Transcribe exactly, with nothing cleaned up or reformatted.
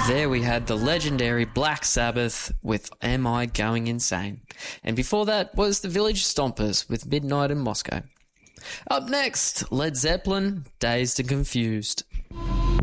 there we had the legendary Black Sabbath with Am I Going Insane? And before that was the Village Stompers with Midnight in Moscow. Up next, Led Zeppelin, Dazed and Confused.